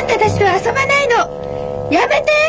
と私と遊ばないの。やめて。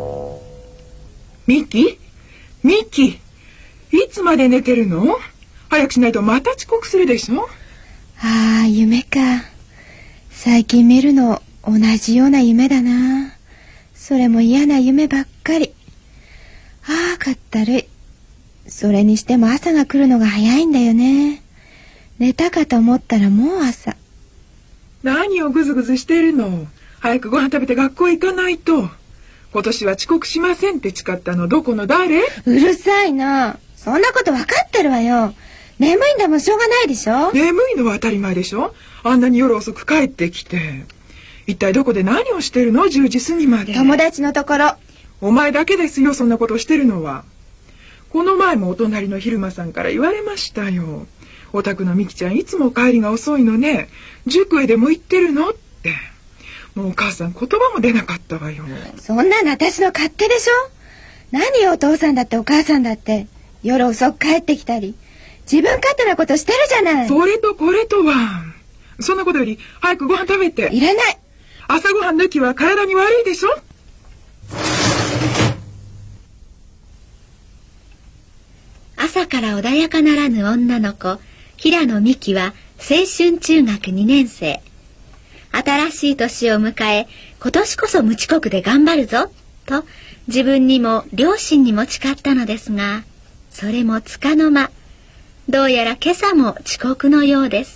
ミキ、いつまで寝てるの？早くしないとまた遅刻するでしょ。 ああ、夢か。最近見るの同じような夢だな。それも嫌な夢ばっかり。ああ、かったるい。それにしても朝が来るのが早いんだよね。寝たかと思ったらもう朝。 何をグズグズしてるの？早くご飯食べて学校行かないと。今年は遅刻しませんって誓ったのどこの誰？ うるさいな。そんなこと分かってるわよ。眠いんだもんしょうがないでしょ。 眠いのは当たり前でしょ。あんなに夜遅く帰ってきて。一体どこで何をしてるの？10時過ぎまで。 友達のところ。 お前だけですよ、そんなことしてるのは。この前もお隣の昼間さんから言われましたよ。お宅のみきちゃんいつも帰りが遅いのね。塾へでも行ってるのって。もうお母さん言葉も出なかったわよ。 そんなの私の勝手でしょ。何よ、お父さんだってお母さんだって夜遅く帰ってきたり自分勝手なことしてるじゃない。 それとこれとは。そんなことより早くご飯食べて。 いらない。 朝ごはん抜きは体に悪いでしょ。 朝から穏やかならぬ女の子平野美希は青春中学2年生。新しい年を迎え、今年こそ無遅刻で頑張るぞと自分にも両親にも誓ったのですが、それもつかの間。どうやら今朝も遅刻のようです。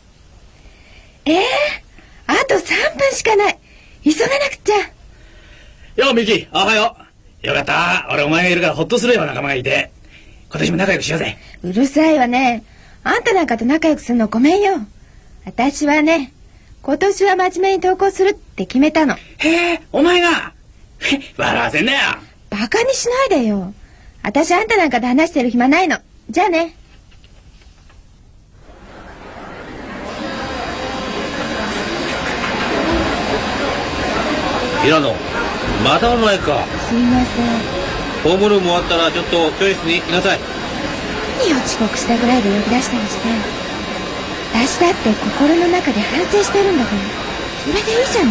あと3分しかない。急がなくちゃ。 よ、ミキ、おはよう。よかった。俺お前がいるからほっとするよ、仲間がいて。今年も仲良くしようぜ。 うるさいわね。あんたなんかと仲良くするのごめんよ。私はね、今年は真面目に登校するって決めたの。 へえ、お前が。笑わせんなよ。 バカにしないでよ。私あんたなんかと話してる暇ないの。じゃあね。 平野、またお前か。 すいません。 ホームルーム終わったらちょっと教室に来なさい。 何を遅刻したぐらいで呼び出したりして。私だって心の中で反省してるんだから、それでいいじゃない。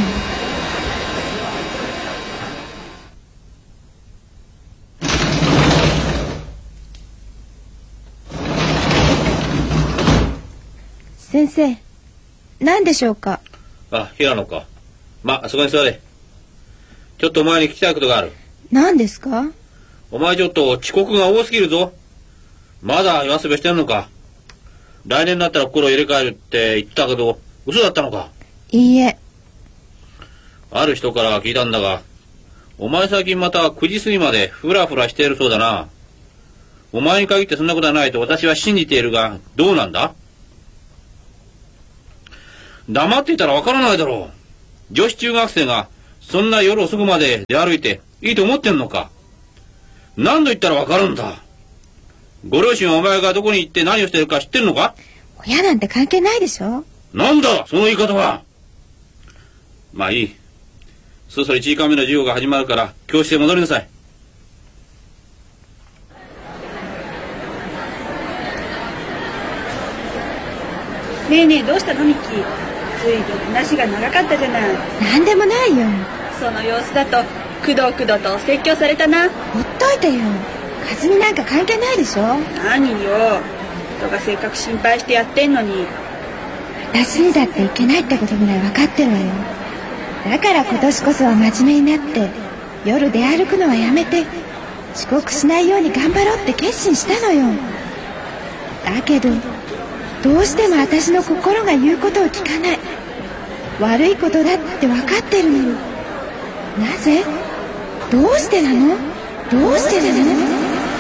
先生、何でしょうか。 あ、平野か。まあ、そこに座れ。ちょっとお前に聞きたいことがある。 何ですか。 お前ちょっと遅刻が多すぎるぞ。まだ夜遊びしてんのか。来年になったら心入れ替えるって言ってたけど、嘘だったのか。 いいえ。 ある人から聞いたんだが、お前最近また9時過ぎまでフラフラしているそうだな。お前に限ってそんなことはないと私は信じているが、どうなんだ。黙っていたらわからないだろう。女子中学生がそんな夜遅くまで出歩いていいと思ってんのか。何度言ったらわかるんだ。ご両親はお前がどこに行って何をしてるか知ってるのか。 親なんて関係ないでしょ。 なんだその言い方は。まあいい。そろそろ1時間目の授業が始まるから教室へ戻りなさい。 ねえねえ、どうしたのミッキー。ずいぶん話が長かったじゃない。 なんでもないよ。 その様子だとくどくどと説教されたな。 ほっといてよ。かずみなんか関係ないでしょ。 何よ、人がせっかく心配してやってんのに。 私にだっていけないってことぐらい分かってるわよ。だから今年こそは真面目になって夜出歩くのはやめて遅刻しないように頑張ろうって決心したのよ。だけどどうしても私の心が言うことを聞かない。悪いことだって分かってるのに。なぜ？どうしてなの？どうしてなの？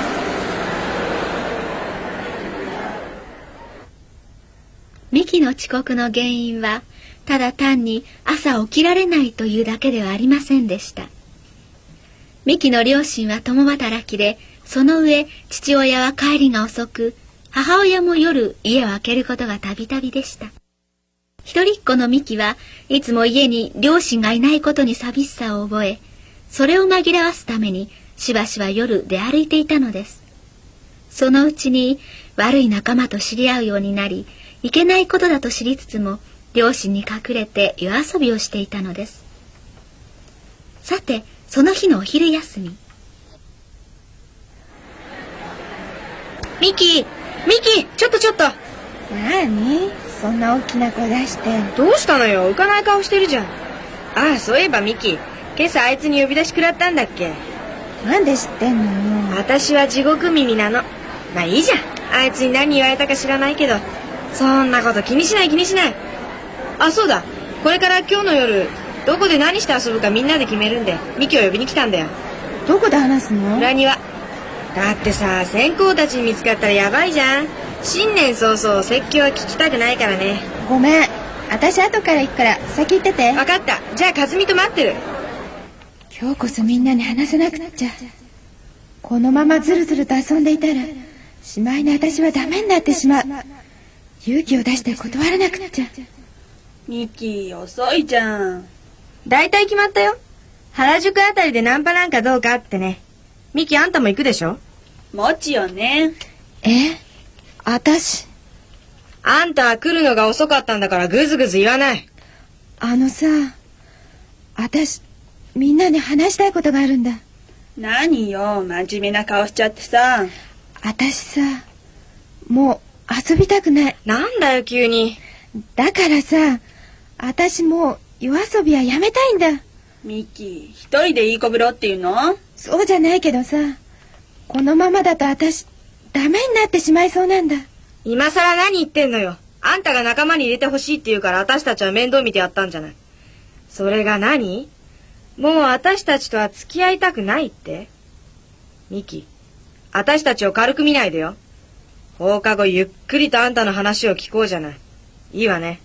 ミキの遅刻の原因はただ単に朝起きられないというだけではありませんでした。ミキの両親は共働きで、その上父親は帰りが遅く、母親も夜家を空けることがたびたびでした。一人っ子のミキはいつも家に両親がいないことに寂しさを覚え、それを紛らわすためにしばしば夜出歩いていたのです。そのうちに悪い仲間と知り合うようになり、いけないことだと知りつつも両親に隠れて夜遊びをしていたのです。 さて、その日のお昼休み。ミキ、ちょっと。 なにそんな大きな声出して。 どうしたのよ、浮かない顔してるじゃん。ああ、そういえばミキ、今朝あいつに呼び出し食らったんだっけ。 なんで知ってんのよ。 私は地獄耳なの。まあいいじゃん。あいつに何言われたか知らないけど。そんなこと気にしない。あ、そうだ。これから今日の夜、どこで何して遊ぶかみんなで決めるんで、ミキを呼びに来たんだよ。 どこで話すの？ 裏庭。だってさ、先行たちに見つかったらやばいじゃん。新年早々説教は聞きたくないからね。 ごめん。私後から行くから先行ってて。 分かった。じゃあ和美と待ってる。 今日こそみんなに話さなくっちゃ。このままずるずると遊んでいたらしまいに私はダメになってしまう。勇気を出して断らなくっちゃ。 ミキ、遅いじゃん。 だいたい決まったよ。原宿あたりでナンパなんかどうかってね。ミキ、あんたも行くでしょ？ もちよね。 私。 あんたは来るのが遅かったんだからぐずぐず言わない。 私みんなに話したいことがあるんだ。 何よ、真面目な顔しちゃってさ。 私さ、もう遊びたくない。 なんだよ急に。 だからさ、私もう夜遊びはやめたいんだ。 ミキ、一人でいい子ぶろっていうの？ そうじゃないけどさ、このままだと私ダメになってしまいそうなんだ。 今さら何言ってんのよ。あんたが仲間に入れてほしいって言うから私たちは面倒見てやったんじゃない。それが何？もう私たちとは付き合いたくないって？ミキ、私たちを軽く見ないでよ。放課後ゆっくりとあんたの話を聞こうじゃない。いいわね。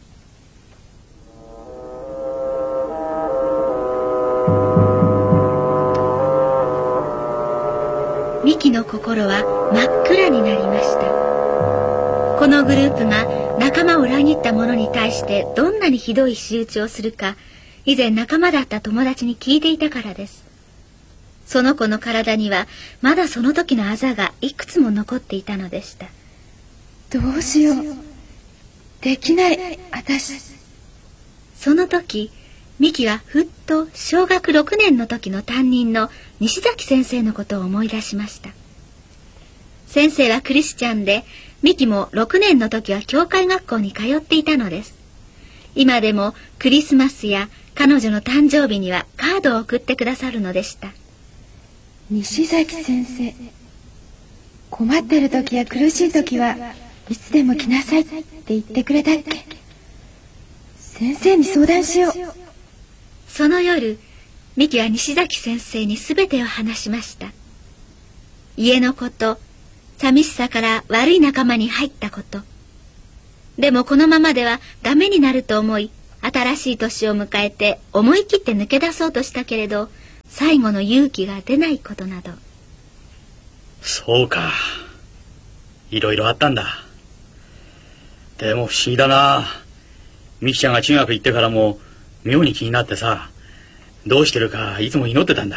ミキの心は真っ暗になりました。このグループが仲間を裏切った者に対してどんなにひどい仕打ちをするか、以前仲間だった友達に聞いていたからです。その子の体にはまだその時のあざがいくつも残っていたのでした。 どうしよう。できない、私。 その時、ミキはふっと小学6年の時の担任の西崎先生のことを思い出しました。先生はクリスチャンで、ミキも6年の時は教会学校に通っていたのです。今でもクリスマスや彼女の誕生日にはカードを送ってくださるのでした。 西崎先生。困ってる時や苦しい時はいつでも来なさいって言ってくれたっけ。先生に相談しよう。 その夜、ミキは西崎先生に全てを話しました。家のこと、寂しさから悪い仲間に入ったこと。でもこのままではダメになると思い、新しい年を迎えて思い切って抜け出そうとしたけれど、最後の勇気が出ないことなど。 そうか。いろいろあったんだ。でも不思議だな。ミキちゃんが中学行ってからも妙に気になってさ、どうしてるかいつも祈ってたんだ。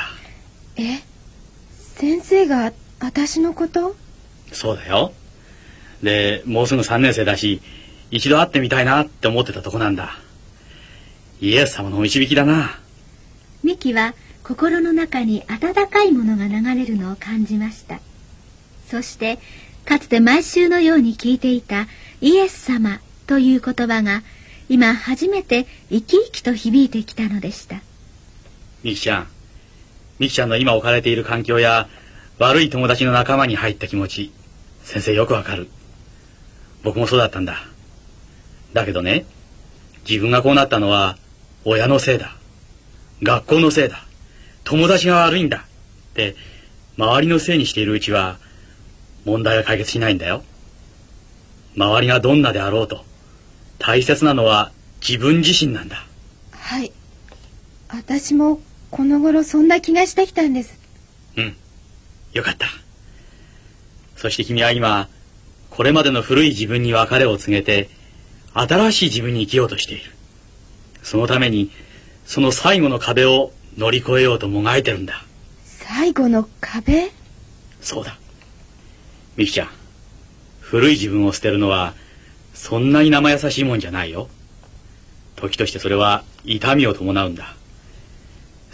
先生が私のこと？ そうだよ。で、もうすぐ3年生だし、一度会ってみたいなって思ってたとこなんだ。イエス様の導きだな。 ミキは心の中に温かいものが流れるのを感じました。そしてかつて毎週のように聞いていたイエス様という言葉が今初めて生き生きと響いてきたのでした。 ミキちゃんの今置かれている環境や悪い友達の仲間に入った気持ち、先生よくわかる。僕もそうだったんだ。だけどね、自分がこうなったのは親のせいだ、学校のせいだ、友達が悪いんだって周りのせいにしているうちは問題は解決しないんだよ。周りがどんなであろうと大切なのは自分自身なんだ。 はい。私もこの頃そんな気がしてきたんです。 うん。よかった。そして君は今、これまでの古い自分に別れを告げて、新しい自分に生きようとしている。そのために、その最後の壁を乗り越えようともがいてるんだ。 最後の壁？ そうだ。ミキちゃん、古い自分を捨てるのは、そんなに生優しいもんじゃないよ。時としてそれは痛みを伴うんだ。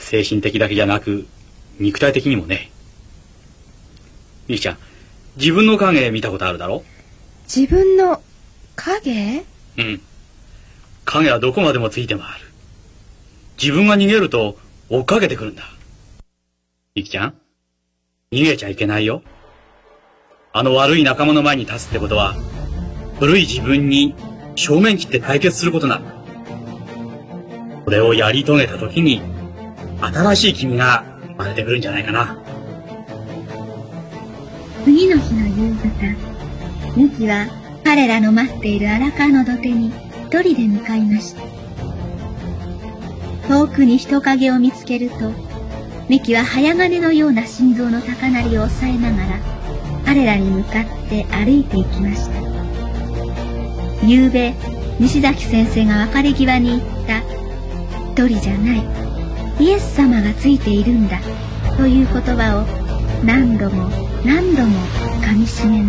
精神的だけじゃなく肉体的にもね。みきちゃん、自分の影見たことあるだろ？ 自分の影？ うん。影はどこまでもついて回る。自分が逃げると追っかけてくるんだ。みきちゃん、逃げちゃいけないよ。あの悪い仲間の前に立つってことは、古い自分に正面切って対決することなんだ。これをやり遂げた時に、新しい君が生まれてくるんじゃないかな。 次の日の夕方、ミキは彼らの待っている荒川の土手に一人で向かいました。遠くに人影を見つけると、ミキは早金のような心臓の高鳴りを抑えながら、彼らに向かって歩いていきました。ゆうべ、西崎先生が別れ際に言った、一人じゃない、イエス様がついているんだ、という言葉を何度も何度も噛みしめました。